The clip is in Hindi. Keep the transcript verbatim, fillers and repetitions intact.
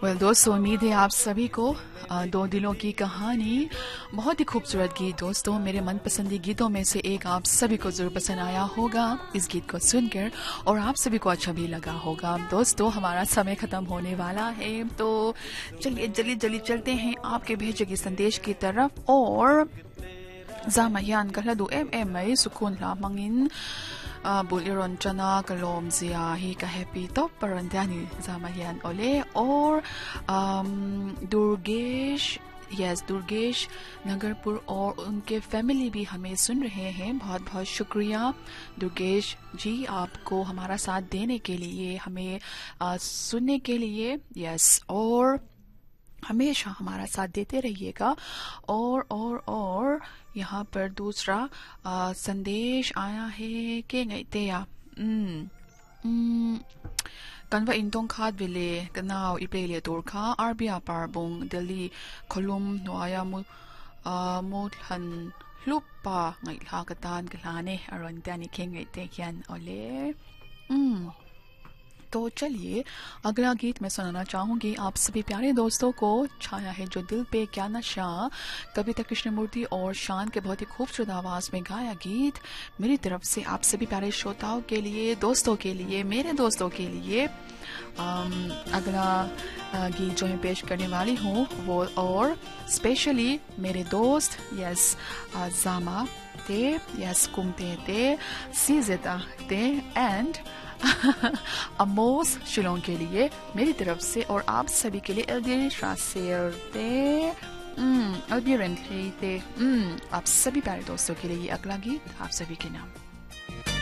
वेल दोस्तों, उम्मीद है आप सभी को आ, दो दिलों की कहानी बहुत ही खूबसूरत गीत दोस्तों मेरे मनपसंदी गीतों में से एक आप सभी को जरूर पसंद आया होगा इस गीत को सुनकर, और आप सभी को अच्छा भी लगा होगा। दोस्तों, हमारा समय खत्म होने वाला है, तो चलिए जल्दी जल्दी चलते हैं आपके भेजे गए संदेश की तरफ। और Zamayan kaladu em em may sukun lamangin uh, buliron chana kalom zia hi ka happy top parandani Zamayan ole or um, Durgesh yes Durgesh Nagarpur और उनके फैमिली भी हमें सुन रहे हैं। बहुत बहुत शुक्रिया दुर्गेश जी आपको हमारा साथ देने के लिए, हमें आ, सुनने के लिए। यस, और हमेशा हमारा साथ देते रहिएगा। और और और यहाँ पर दूसरा आ, संदेश आया है कि ngaitea mm kanwa intong khat vile kanao iplele turkha arbia parbong delhi kolum noaya mu mu han lupa ngai la katan kalane aron tani kengaite kyan ole mm तो चलिए अगला गीत मैं सुनाना चाहूंगी आप सभी प्यारे दोस्तों को। छाया है जो दिल पे क्या नशा, कविता कृष्णमूर्ति और शान के बहुत ही खूबसूरत आवाज में गाया गीत मेरी तरफ से आप सभी प्यारे श्रोताओं के लिए, दोस्तों के लिए, मेरे दोस्तों के लिए। आम, अगला गीत जो मैं पेश करने वाली हूँ वो और स्पेशली मेरे दोस्त यस जामा ते, यस कुमते ते, सीजेता ते एंड अमोस शिलोंग के लिए मेरी तरफ से, और आप सभी के लिए एल्दिर शासेर ते अल्बिरन थे आप सभी प्यारे दोस्तों के लिए ये अगला गीत आप सभी के नाम।